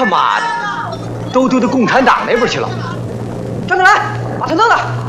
他妈的，都丢到共产党那边去了。张德兰，把他弄了。